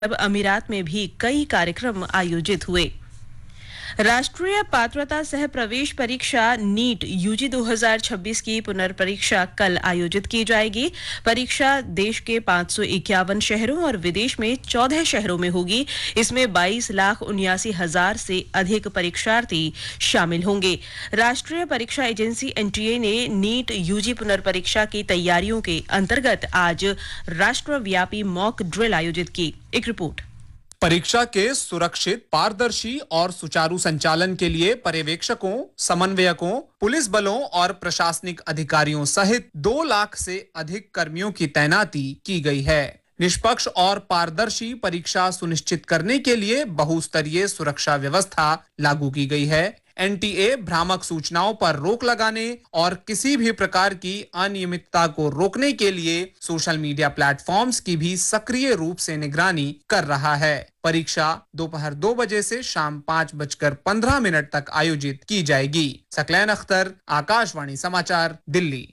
अरब अमीरात में भी कई कार्यक्रम आयोजित हुए। राष्ट्रीय पात्रता सह प्रवेश परीक्षा नीट यूजी 2026 की पुनर्परीक्षा कल आयोजित की जाएगी। परीक्षा देश के 551 शहरों और विदेश में 14 शहरों में होगी। इसमें 22,79,000 से अधिक परीक्षार्थी शामिल होंगे। राष्ट्रीय परीक्षा एजेंसी एनटीए ने नीट यूजी पुनर्परीक्षा की तैयारियों के अंतर्गत आज राष्ट्रव्यापी मॉक ड्रिल आयोजित की। एक रिपोर्ट। परीक्षा के सुरक्षित, पारदर्शी और सुचारू संचालन के लिए पर्यवेक्षकों, समन्वयकों, पुलिस बलों और प्रशासनिक अधिकारियों सहित 2 लाख से अधिक कर्मियों की तैनाती की गई है। निष्पक्ष और पारदर्शी परीक्षा सुनिश्चित करने के लिए बहुस्तरीय सुरक्षा व्यवस्था लागू की गई है। एनटीए भ्रामक सूचनाओं पर रोक लगाने और किसी भी प्रकार की अनियमितता को रोकने के लिए सोशल मीडिया प्लेटफॉर्म्स की भी सक्रिय रूप से निगरानी कर रहा है। परीक्षा दोपहर 2 बजे से शाम 5:15 तक आयोजित की जाएगी। सकलैन अख्तर, आकाशवाणी समाचार, दिल्ली।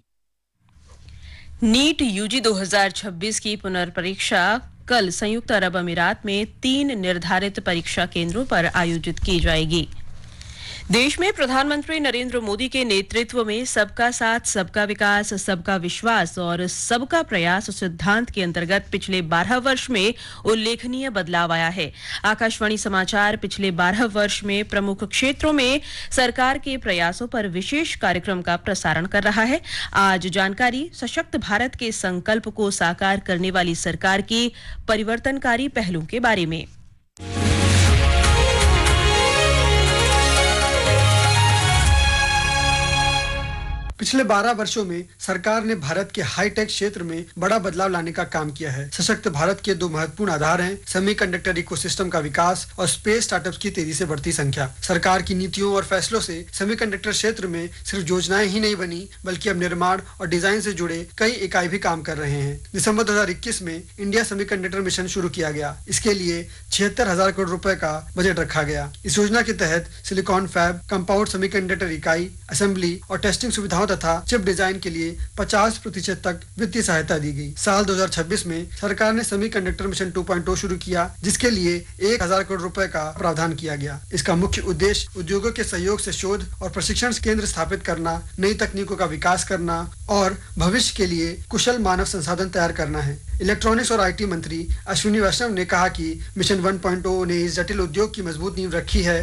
नीट यूजी 2026 की पुनर्परीक्षा कल संयुक्त अरब अमीरात में 3 निर्धारित परीक्षा केंद्रों पर आयोजित की जाएगी। देश में प्रधानमंत्री नरेंद्र मोदी के नेतृत्व में सबका साथ, सबका विकास, सबका विश्वास और सबका प्रयास सिद्धांत के अंतर्गत पिछले 12 वर्ष में उल्लेखनीय बदलाव आया है। आकाशवाणी समाचार पिछले 12 वर्ष में प्रमुख क्षेत्रों में सरकार के प्रयासों पर विशेष कार्यक्रम का प्रसारण कर रहा है। आज जानकारी सशक्त भारत के संकल्प को साकार करने वाली सरकार की परिवर्तनकारी पहलों के बारे में। पिछले 12 वर्षों में सरकार ने भारत के हाईटेक क्षेत्र में बड़ा बदलाव लाने का काम किया है। सशक्त भारत के 2 महत्वपूर्ण आधार हैं सेमीकंडक्टर इकोसिस्टम का विकास और स्पेस स्टार्टअप्स की तेजी से बढ़ती संख्या। सरकार की नीतियों और फैसलों से सेमीकंडक्टर क्षेत्र में सिर्फ योजनाएं ही नहीं बनी, बल्कि अब निर्माण और डिजाइन से जुड़े कई इकाई भी काम कर रहे हैं। दिसंबर 2021 में इंडिया सेमीकंडक्टर मिशन शुरू किया गया। इसके लिए 76,000 करोड़ रुपए का बजट रखा गया। इस योजना के तहत सिलिकॉन फैब, कंपाउंड सेमीकंडक्टर इकाई, असेंबली और टेस्टिंग सुविधाओं तथा चिप डिजाइन के लिए 50% तक वित्तीय सहायता दी गई। साल 2026 में सरकार ने सेमीकंडक्टर मिशन 2.0 शुरू किया, जिसके लिए 1,000 करोड़ रुपए का प्रावधान किया गया। इसका मुख्य उद्देश्य उद्योगों के सहयोग से शोध और प्रशिक्षण केंद्र स्थापित करना, नई तकनीकों का विकास करना और भविष्य के लिए कुशल मानव संसाधन तैयार करना है। इलेक्ट्रॉनिक्स और आईटी मंत्री अश्विनी वैष्णव ने कहा कि मिशन 1.0 ने इस जटिल उद्योग की मजबूत नींव रखी है।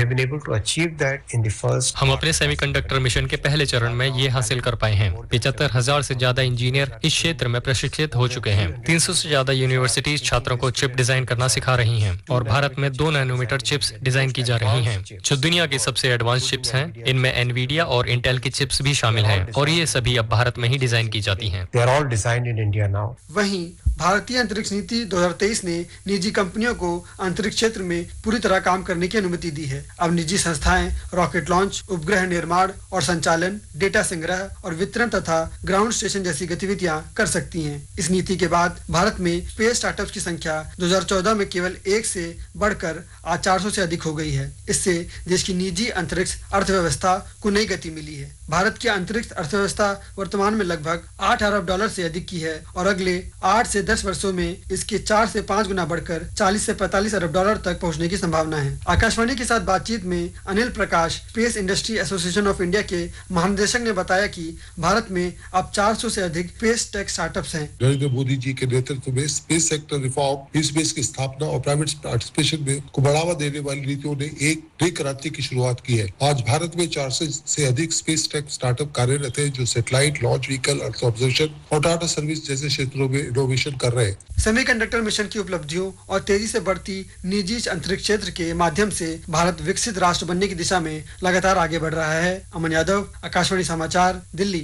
हम अपने सेमीकंडक्टर मिशन के पहले चरण में ये हासिल कर पाए हैं। 75,000 से ज्यादा इंजीनियर इस क्षेत्र में प्रशिक्षित हो चुके हैं। 300 से ज्यादा यूनिवर्सिटीज छात्रों को चिप डिजाइन करना सिखा रही हैं और भारत में 2 नैनोमीटर चिप्स डिजाइन की जा रही हैं, जो दुनिया की सबसे एडवांस चिप्स हैं। इनमें एनवीडिया और इंटेल की चिप्स भी शामिल हैं और ये सभी अब भारत में ही डिजाइन की जाती हैं। वहीं भारतीय अंतरिक्ष नीति 2023 ने निजी कंपनियों को अंतरिक्ष क्षेत्र में पूरी तरह काम करने की अनुमति दी है। अब निजी संस्थाएं रॉकेट लॉन्च, उपग्रह निर्माण और संचालन, डेटा संग्रह और वितरण तथा ग्राउंड स्टेशन जैसी गतिविधियां कर सकती हैं। इस नीति के बाद भारत में स्पेस स्टार्टअप्स की संख्या 2014 में केवल 1 से बढ़कर आज 400 से अधिक हो गई है। इससे देश की निजी अंतरिक्ष अर्थव्यवस्था को नई गति मिली है। भारत की अंतरिक्ष अर्थव्यवस्था वर्तमान में लगभग 8 अरब डॉलर से अधिक की है और अगले 8 से 10 वर्षों में इसके 4 से 5 गुना बढ़कर 40 से 45 अरब डॉलर तक पहुंचने की संभावना है। आकाशवाणी के साथ बातचीत में Anil Prakash, space industry association of India के महानिदेशक ने बताया कि भारत में अब 400 से अधिक स्पेस टेक स्टार्टअप्स हैं। नरेंद्र मोदी जी के नेतृत्व में स्पेस सेक्टर रिफॉर्म, स्पेस की स्थापना और प्राइवेट पार्टिसिपेशन में को बढ़ावा देने वाली नीतियों ने एक नई क्रांति की शुरुआत की है। आज भारत में 400 से अधिक स्पेस टेक स्टार्टअप कार्यरत है, जो satellite launch vehicle, earth observation और टाटा सर्विस जैसे क्षेत्रों में इनोवेशन कर रहे हैं। सेमीकंडक्टर मिशन की उपलब्धियों और तेजी से बढ़ती निजी अंतरिक्ष क्षेत्र के माध्यम से भारत विकसित राष्ट्र बनने की दिशा में लगातार आगे बढ़ रहा है। अमन यादव, आकाशवाणी समाचार, दिल्ली।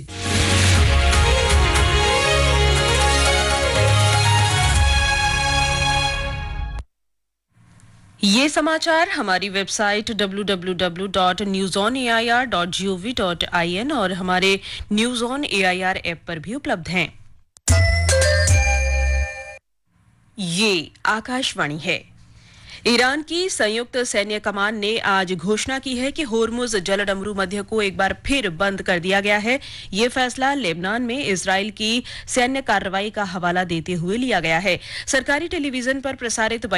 ये समाचार हमारी वेबसाइट www.newsonair.gov.in और हमारे न्यूज़ ऑन एआईआर ऐप पर भी उपलब्ध हैं। ये आकाशवाणी है। ईरान की संयुक्त सैन्य कमान ने आज घोषणा की है कि होर्मुज जलडमरू मध्य को एक बार फिर बंद कर दिया गया है। ये फैसला लेबनान में इजरायल की सैन्य कार्रवाई का हवाला देते हुए लिया गया है। सरकारी टेलीविजन पर प्रसारित